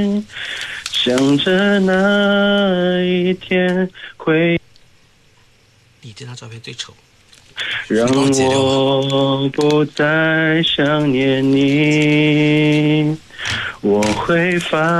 想着那一天会你这张照片最丑， 让我不再想念你，我会发